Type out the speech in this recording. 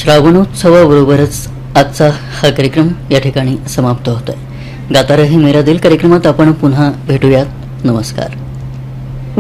श्रावणोत्सवाबरोबरच आजचा हा कार्यक्रम या ठिकाणी समाप्त होतोय. गाता रहे मेरा दिल कार्यक्रमात आपण पुन्हा भेटूयात. नमस्कार.